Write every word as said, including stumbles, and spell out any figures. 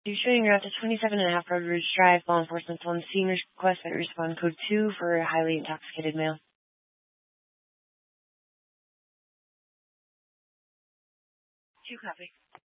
You're showing route to twenty-seven and a half Road Ridge Drive. Law enforcement's on scene. Request that respond code two for a highly intoxicated male. Two copy.